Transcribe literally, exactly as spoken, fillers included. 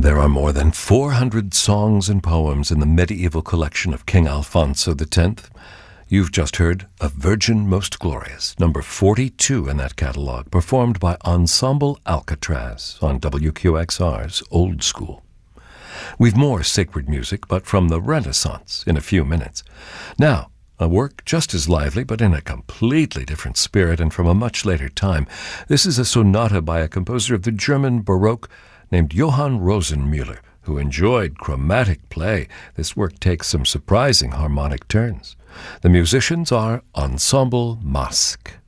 There are more than four hundred songs and poems in the medieval collection of King Alfonso the Tenth. You've just heard A Virgin Most Glorious, number forty-two in that catalog, performed by Ensemble Alcatraz on W Q X R's Old School. We've more sacred music, but from the Renaissance, in a few minutes. Now, a work just as lively, but in a completely different spirit and from a much later time. This is a sonata by a composer of the German Baroque named Johann Rosenmüller, who enjoyed chromatic play. This work takes some surprising harmonic turns. The musicians are Ensemble Masque.